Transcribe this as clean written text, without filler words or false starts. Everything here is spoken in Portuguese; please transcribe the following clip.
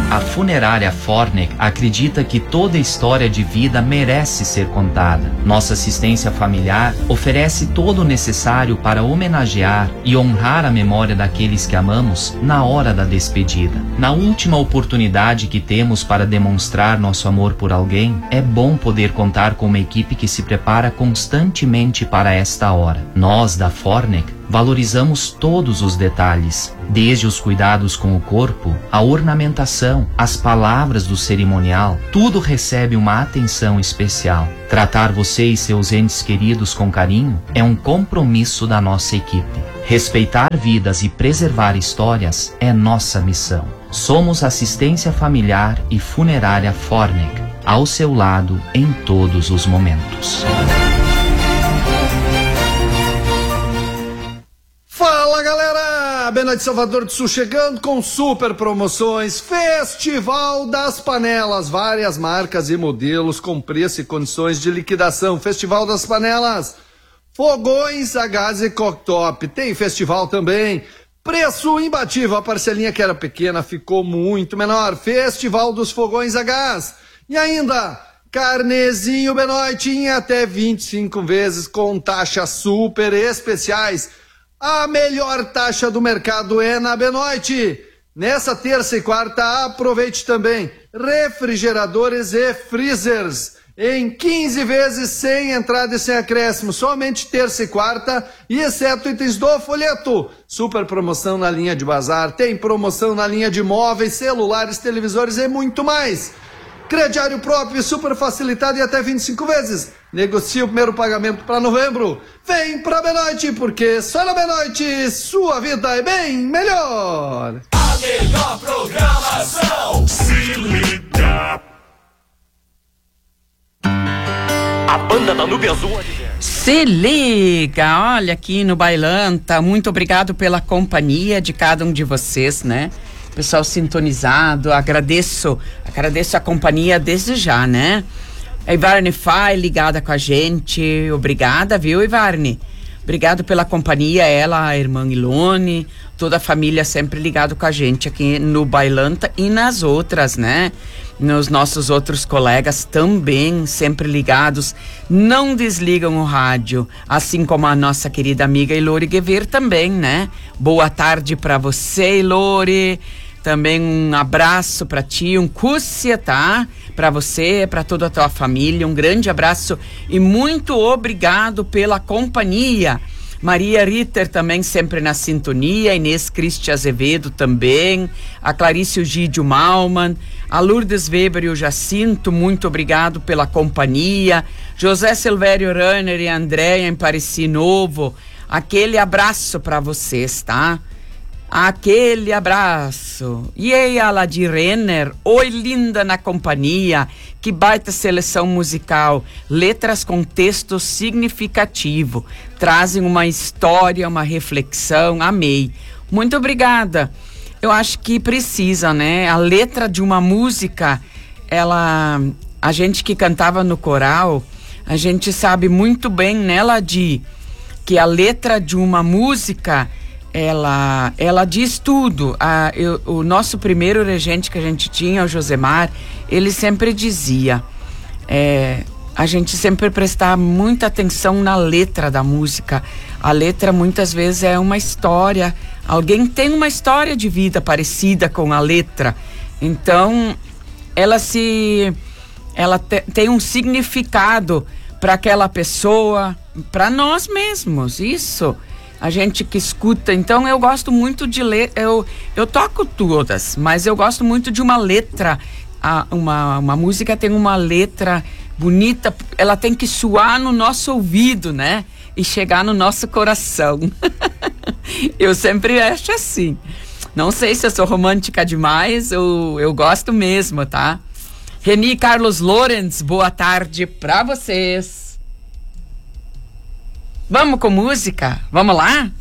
A funerária Forneck acredita que toda história de vida merece ser contada. Nossa assistência familiar oferece todo o necessário para homenagear e honrar a memória daqueles que amamos na hora da despedida. Na última oportunidade que temos para demonstrar nosso amor por alguém, é bom poder contar com uma equipe que se prepara constantemente para esta hora. Nós, da Forneck, valorizamos todos os detalhes, desde os cuidados com o corpo, a ornamentação, as palavras do cerimonial, tudo recebe uma atenção especial. Tratar você e seus entes queridos com carinho é um compromisso da nossa equipe. Respeitar vidas e preservar histórias é nossa missão. Somos assistência familiar e funerária Forneck, ao seu lado em todos os momentos. Fala galera, Benoit Salvador do Sul chegando com super promoções, Festival das Panelas, várias marcas e modelos com preço e condições de liquidação. Festival das Panelas, fogões a gás e cooktop, tem festival também, preço imbatível, a parcelinha que era pequena ficou muito menor. Festival dos fogões a gás e ainda carnezinho Benoit em até 25 vezes com taxas super especiais. A melhor taxa do mercado é na Benoit. Nessa terça e quarta, aproveite também refrigeradores e freezers em 15 vezes sem entrada e sem acréscimo, somente terça e quarta, e exceto itens do folheto. Super promoção na linha de bazar, tem promoção na linha de móveis, celulares, televisores e muito mais. Crediário próprio, super facilitado e até 25 vezes. Negocie o primeiro pagamento para novembro. Vem pra Benoit, porque só na Benoit sua vida é bem melhor. A melhor programação. Se liga. A banda da Nube Azul. Se liga, olha aqui no Bailanta. Muito obrigado pela companhia de cada um de vocês, né? Pessoal sintonizado, agradeço a companhia desde já, né? A Ivarne Fai ligada com a gente, obrigada, viu, Ivarne? Obrigado pela companhia, ela, a irmã Ilone, toda a família sempre ligado com a gente aqui no Bailanta e nas outras, né? Nos nossos outros colegas também sempre ligados, não desligam o rádio, assim como a nossa querida amiga Ilori Guevir também, né? Boa tarde pra você, Ilori. Também um abraço pra ti, um cússia, tá? Pra você, pra toda a tua família, um grande abraço e muito obrigado pela companhia. Maria Ritter também sempre na sintonia, Inês Cristi Azevedo também, a Clarice Egídio Malman, a Lourdes Weber e o Jacinto, muito obrigado pela companhia, José Silvério Runner e a Andréia em Pareci Novo, aquele abraço para vocês, tá? Aquele abraço. E aí, a Ladir Renner, oi linda na companhia, que baita seleção musical, letras com texto significativo, trazem uma história, uma reflexão, amei. Muito obrigada. Eu acho que precisa, né? A letra de uma música, a gente que cantava no coral, a gente sabe muito bem, né, Ladir, que a letra de uma música ela diz tudo. O nosso primeiro regente que a gente tinha, o Josemar, ele sempre dizia, a gente sempre prestar muita atenção na letra da música. A letra muitas vezes é uma história, alguém tem uma história de vida parecida com a letra, então ela tem um significado para aquela pessoa, para nós mesmos, isso. A gente que escuta, então eu gosto muito de ler, eu toco todas, mas eu gosto muito de uma letra, uma música tem uma letra bonita, ela tem que soar no nosso ouvido, né? E chegar no nosso coração. Eu sempre acho assim. Não sei se eu sou romântica demais, eu gosto mesmo, tá? Reni Carlos Lorenz, boa tarde pra vocês. Vamos com música? Vamos lá?